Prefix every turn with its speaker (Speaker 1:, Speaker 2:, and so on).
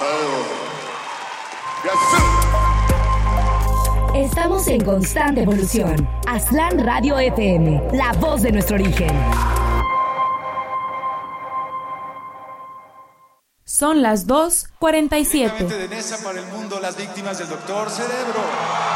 Speaker 1: Estamos en constante evolución. Aztlán Radio FM, la voz de nuestro origen.
Speaker 2: Son las 2:47.
Speaker 3: De Nesa para el mundo, las víctimas del Doctor Cerebro.